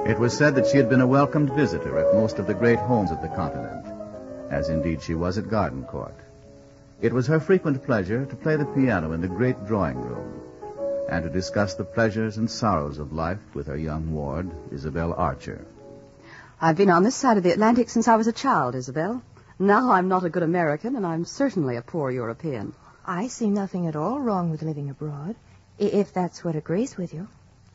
It was said that she had been a welcomed visitor at most of the great homes of the continent, as indeed she was at Gardencourt. It was her frequent pleasure to play the piano in the great drawing room and to discuss the pleasures and sorrows of life with her young ward, Isabel Archer. I've been on this side of the Atlantic since I was a child, Isabel. Now I'm not a good American, and I'm certainly a poor European. I see nothing at all wrong with living abroad, if that's what agrees with you.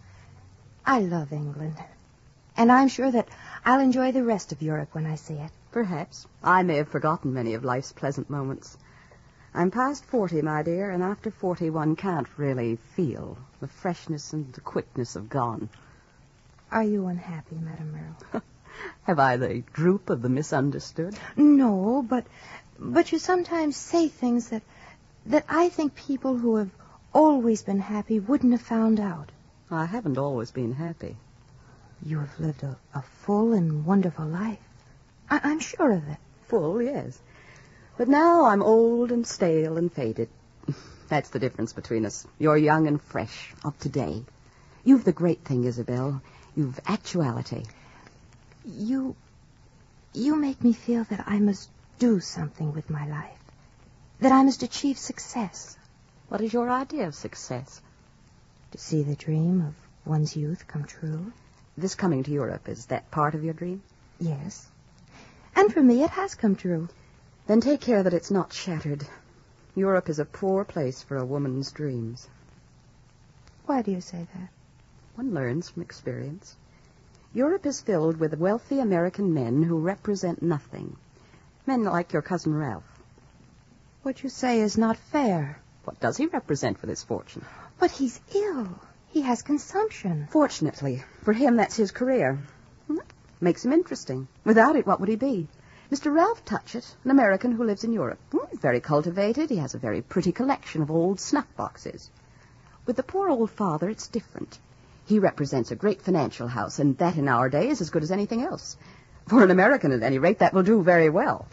I love England, and I'm sure that I'll enjoy the rest of Europe when I see it. Perhaps. I may have forgotten many of life's pleasant moments. I'm past 40, my dear, and after 40 one can't really feel. The freshness and the quickness have gone. Are you unhappy, Madame Merle? Have I the droop of the misunderstood? No, but you sometimes say things that I think people who have always been happy wouldn't have found out. I haven't always been happy. You have lived a full and wonderful life. I'm sure of it. Full, yes. But now I'm old and stale and faded. That's the difference between us. You're young and fresh, of today. You've the great thing, Isabel. You've actuality. You make me feel that I must do something with my life. That I must achieve success. What is your idea of success? To see the dream of one's youth come true. This coming to Europe, is that part of your dream? Yes. And for me, it has come true. Then take care that it's not shattered. Europe is a poor place for a woman's dreams. Why do you say that? One learns from experience. Europe is filled with wealthy American men who represent nothing. Men like your cousin Ralph. What you say is not fair. What does he represent with his fortune? But he's ill. He has consumption. Fortunately, for him, that's his career. Makes him interesting. Without it, what would he be? Mr. Ralph Touchett, an American who lives in Europe. Very cultivated. He has a very pretty collection of old snuff boxes. With the poor old father, it's different. He represents a great financial house, and that in our day is as good as anything else. For an American, at any rate, that will do very well.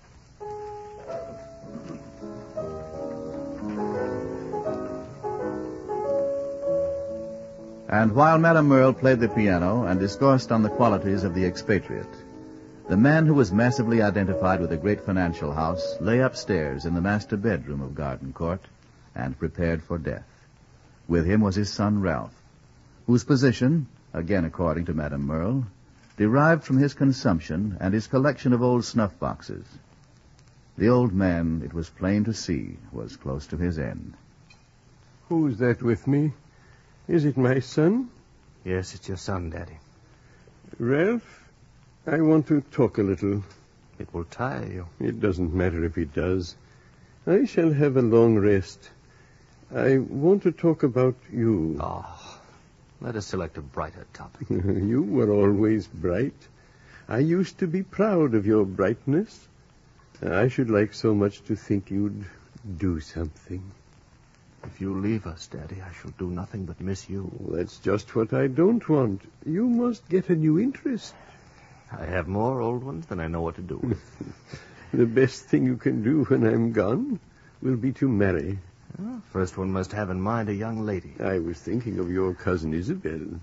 And while Madame Merle played the piano and discoursed on the qualities of the expatriate, the man who was massively identified with a great financial house lay upstairs in the master bedroom of Gardencourt and prepared for death. With him was his son Ralph, whose position, again according to Madame Merle, derived from his consumption and his collection of old snuff boxes. The old man, it was plain to see, was close to his end. Who's that with me? Is it my son? Yes, it's your son, Daddy. Ralph, I want to talk a little. It will tire you. It doesn't matter if it does. I shall have a long rest. I want to talk about you. Oh, let us select a brighter topic. You were always bright. I used to be proud of your brightness. I should like so much to think you'd do something. If you leave us, Daddy, I shall do nothing but miss you. That's just what I don't want. You must get a new interest. I have more old ones than I know what to do with. The best thing you can do when I'm gone will be to marry. Well, first one must have in mind a young lady. I was thinking of your cousin Isabel.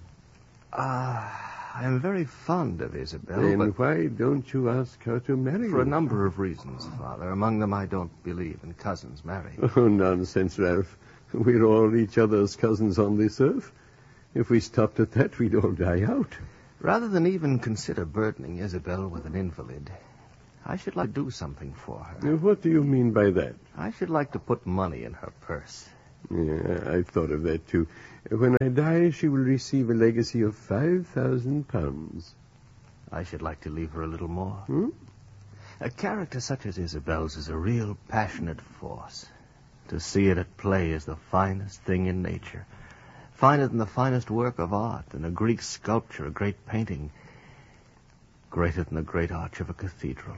I am very fond of Isabel, Then but why don't you ask her to marry for you? a number of reasons, Father. Among them, I don't believe in cousins marrying. Oh, nonsense, Ralph. We're all each other's cousins on this earth. If we stopped at that, we'd all die out. Rather than even consider burdening Isabel with an invalid, I should like to do something for her. What do you mean by that? I should like to put money in her purse. Yeah, I've thought of that, too. When I die, she will receive a legacy of £5,000. I should like to leave her a little more. Hmm? A character such as Isabel's is a real passionate force. To see it at play is the finest thing in nature. Finer than the finest work of art, than a Greek sculpture, a great painting. Greater than the great arch of a cathedral.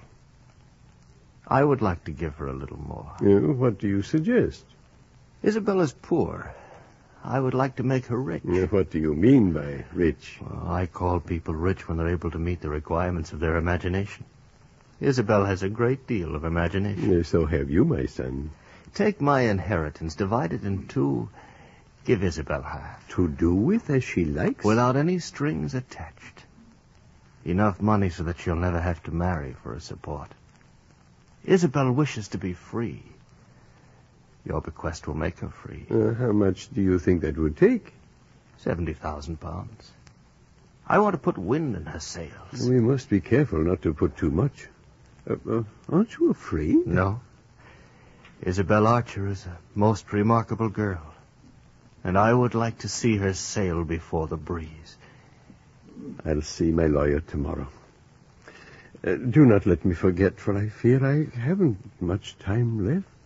I would like to give her a little more. What do you suggest? Isabel is poor. I would like to make her rich. What do you mean by rich? Well, I call people rich when they're able to meet the requirements of their imagination. Isabel has a great deal of imagination. So have you, my son. Take my inheritance, divide it in two, give Isabel half. To do with as she likes? Without any strings attached. Enough money so that she'll never have to marry for a support. Isabel wishes to be free. Your bequest will make her free. How much do you think that would take? 70,000 pounds. I want to put wind in her sails. We must be careful not to put too much. Aren't you afraid? No. Isabel Archer is a most remarkable girl, and I would like to see her sail before the breeze. I'll see my lawyer tomorrow. Do not let me forget, for I fear I haven't much time left.